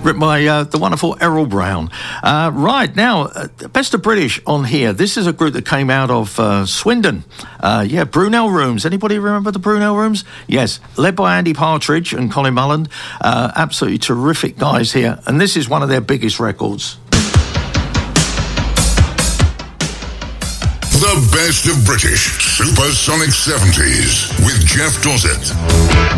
written by the wonderful Errol Brown. Right, now, Best of British on here. This is a group that came out of Swindon. Brunel Rooms. Anybody remember the Brunel Rooms? Yes, led by Andy Partridge and Colin Mullen. Absolutely terrific guys here. And this is one of their biggest records. The Best of British Supersonic 70s with Jeff Dossett.